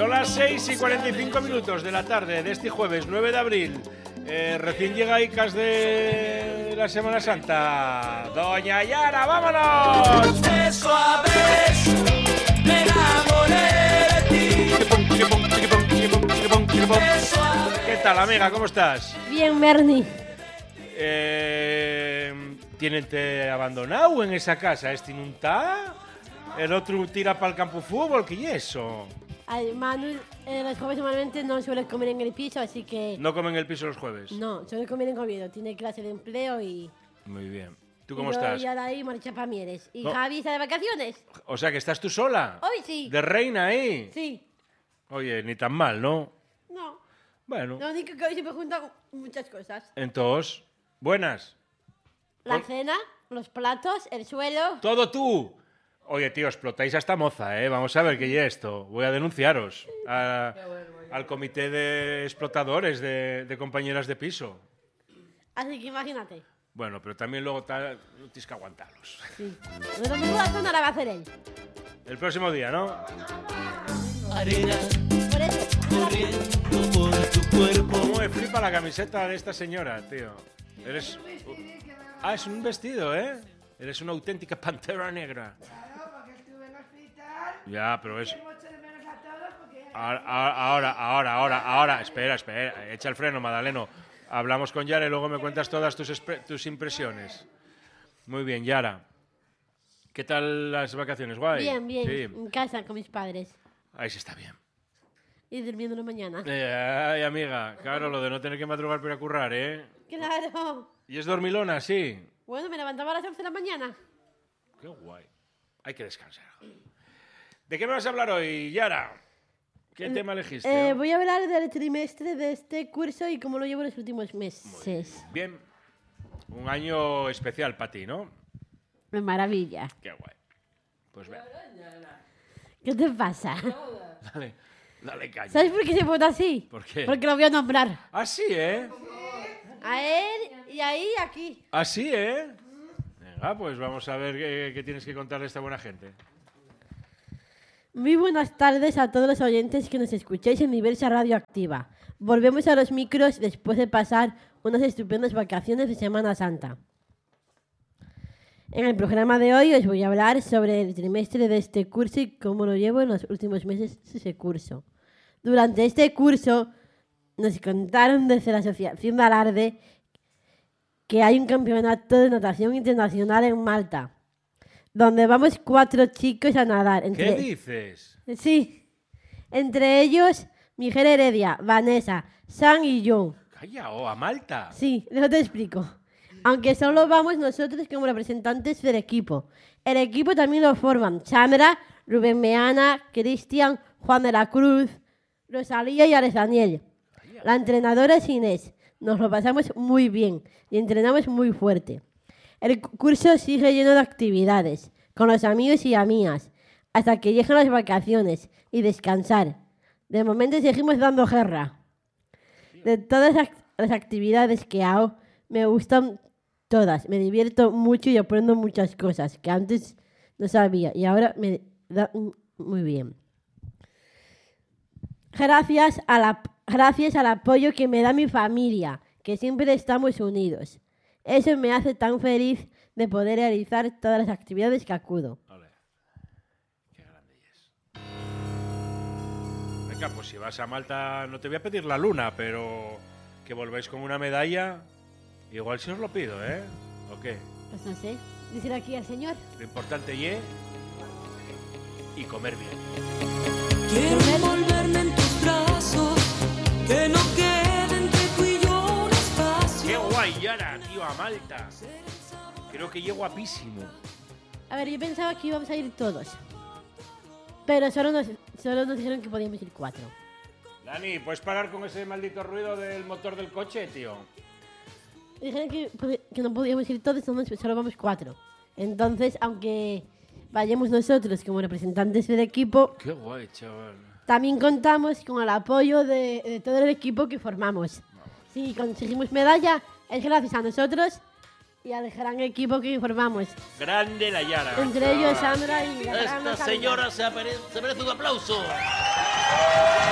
Son las 6:45 de la tarde de este jueves 9 de abril. Recién llegaicas de la Semana Santa. Doña Yara, ¡vámonos! Eso a ver, me enamoré de ti. ¿Qué tal, amiga? ¿Cómo estás? Bien, Bernie. ¿Tienen te abandonado en esa casa? ¿Este no está? ¿El otro tira para el campo de fútbol? ¿Qué es eso? Ay, Manu, los jueves normalmente no suele comer en el piso, así que... ¿No comen el piso los jueves? No, suele comer en Oviedo. Tiene clase de empleo y... Muy bien. ¿Tú cómo y yo estás? ya de ahí marcha para Mieres. ¿Y No. Javi está de vacaciones? O sea, que estás tú sola. Hoy sí. ¿De reina ahí? Sí. Oye, ni tan mal, ¿no? No. Bueno. Lo único que hoy se me juntan muchas cosas. Entonces, buenas. La cena, los platos, el suelo... ¡Todo tú! Oye, tío, explotáis a esta moza, ¿eh? Vamos a ver qué es esto. Voy a denunciaros al comité de explotadores de compañeras de piso. Así que imagínate. Bueno, pero también luego tienes que aguantarlos. Sí. Lo domingo la zona la va a hacer él. El próximo día, ¿no? Arena Por eso... corriendo por tu cuerpo. ¿Cómo me flipa la camiseta de esta señora, tío? Eres... Ah, es un vestido, ¿eh? Eres una auténtica pantera negra. Claro, porque estuve en el hospital. Ya, pero es... Mucho de menos a todos porque... Ahora. Espera. Echa el freno, Madaleno. Hablamos con Yara y luego me cuentas todas tus impresiones. Muy bien, Yara. ¿Qué tal las vacaciones? ¿Guay? Bien, bien. Sí. En casa con mis padres. Ahí sí está bien. Y durmiéndolo mañana. Ay, amiga. Claro, lo de no tener que madrugar para ir a currar, ¿eh? Claro. ¿Y es dormilona? Sí. Bueno, me levantaba a las 11 de la mañana. Qué guay. Hay que descansar. ¿De qué me vas a hablar hoy, Yara? ¿Qué tema elegiste? Voy a hablar del trimestre de este curso y cómo lo llevo los últimos meses. Bien. Un año especial para ti, ¿no? De maravilla. Qué guay. Pues ve. ¿Qué te pasa? Dale caña. ¿Sabes por qué se vota así? ¿Por qué? Porque lo voy a nombrar. Ah, sí, ¿eh? A él y ahí y aquí. Ah, sí, ¿eh? Venga, pues vamos a ver qué tienes que contarle a esta buena gente. Muy buenas tardes a todos los oyentes que nos escucháis en Diversa Radioactiva. Volvemos a los micros después de pasar unas estupendas vacaciones de Semana Santa. En el programa de hoy os voy a hablar sobre el trimestre de este curso y cómo lo llevo en los últimos meses de ese curso. Durante este curso nos contaron desde la Asociación de Alarde que hay un campeonato de natación internacional en Malta, donde vamos 4 chicos a nadar. ¿Qué dices? Sí, entre ellos Miguel Heredia, Vanessa, Sam y yo. Calla, a Malta. Sí, luego te explico. Aunque solo vamos nosotros como representantes del equipo. El equipo también lo forman Sandra, Rubén Meana, Cristian, Juan de la Cruz, Rosalía y Alex Daniel. La entrenadora es Inés. Nos lo pasamos muy bien y entrenamos muy fuerte. El curso sigue lleno de actividades, con los amigos y amigas, hasta que lleguen las vacaciones y descansar. De momento seguimos dando guerra. De todas las actividades que hago, me gustan todas. Me divierto mucho y aprendo muchas cosas que antes no sabía y ahora me da muy bien. Gracias al apoyo que me da mi familia, que siempre estamos unidos. Eso me hace tan feliz de poder realizar todas las actividades que acudo. Ole. Qué grande es. Venga, pues si vas a Malta no te voy a pedir la luna, pero que volváis con una medalla, igual si os lo pido, ¿eh? ¿O qué? Pues no sé, decir aquí al señor. Lo importante y comer bien. Quiero envolverme en tus brazos, que no quede entre tú y yo un espacio. ¡Qué guay, Yara, tío, a Malta! Creo que llego guapísimo. A ver, yo pensaba que íbamos a ir todos. Pero solo nos dijeron que podíamos ir 4. Dani, ¿puedes parar con ese maldito ruido del motor del coche, tío? Dijeron que no podíamos ir todos, solo vamos 4. Entonces, aunque vayamos nosotros como representantes del equipo, ¡Qué guay, chaval! también contamos con el apoyo de todo el equipo que formamos. Si conseguimos medalla, es gracias a nosotros y al gran equipo que formamos. Grande la Yara. Entre ellos Sandra y la gran Esta Sandra. señora se merece un aplauso.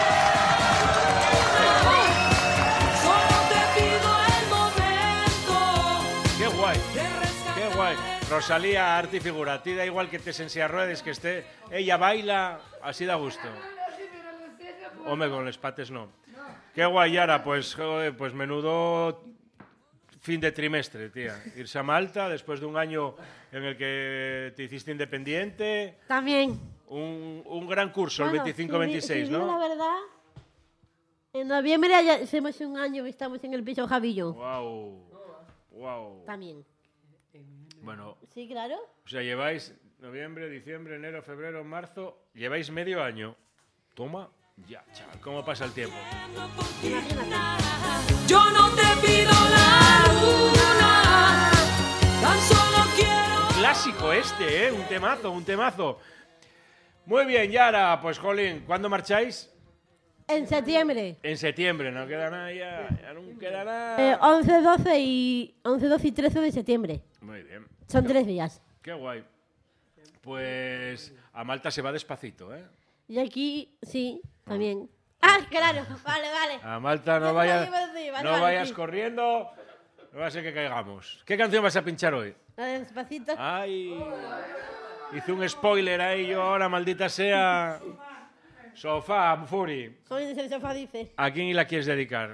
Rosalía, arte y figura. A ti da igual que te en silla de ruedas, que esté... Ella baila, así da gusto. Hombre, con los pates no. Qué guay, Yara. Pues, joder, pues menudo fin de trimestre, tía. Irse a Malta después de un año en el que te hiciste independiente. También. Un gran curso, Bueno, el 25-26, si digo ¿no? la verdad, en noviembre ya hacemos un año que estamos en el piso Javillo. Wow. También. Bueno, Sí, claro. o sea, lleváis noviembre, diciembre, enero, febrero, marzo. Lleváis medio año. Toma ya, chaval. ¿Cómo pasa el tiempo? Imagínate. Yo no te pido la luna, tan solo quiero. Clásico este, ¿eh? Un temazo. Muy bien, Yara. Pues, jolín, ¿cuándo marcháis? En septiembre. En septiembre, no queda nada ya no queda nada. 11, 12 y 13 de septiembre. Muy bien. Son 3 días. Qué guay. Pues a Malta se va despacito, ¿eh? Y aquí, sí, también. Ah, claro. Vale. A Malta no Ya vayas, te lo iba a decir, vale, no vale, vayas sí. corriendo, no va a ser que caigamos. ¿Qué canción vas a pinchar hoy? A ver, despacito. Ay, hice un spoiler ahí yo ahora, maldita sea. Sofá, Furi. Jóvenes el sofá dice. ¿A quién la quieres dedicar?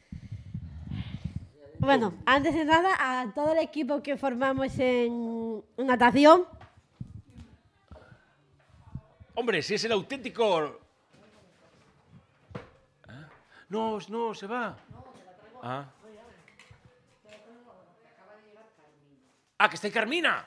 Bueno, antes de nada, a todo el equipo que formamos en natación. Hombre, si es el auténtico... ¿Ah? No, se va. Que está en Carmina.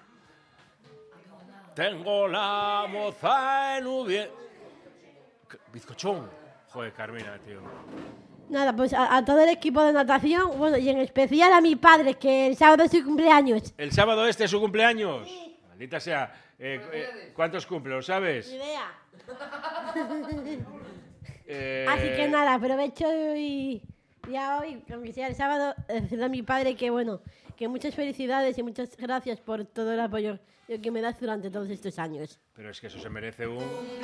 Tengo la moza en Ubie... Bizcochón. Joder, Carmina, tío. Nada, pues a todo el equipo de natación, bueno, y en especial a mi padre, que el sábado es su cumpleaños. El sábado este es su cumpleaños. Maldita sea. ¿Cuántos cumple? ¿Lo sabes? Ni idea. Eh, Así que nada, aprovecho y ya hoy, aunque sea el sábado, decirle a mi padre que bueno, que muchas felicidades y muchas gracias por todo el apoyo que me das durante todos estos años. Pero es que eso se merece un...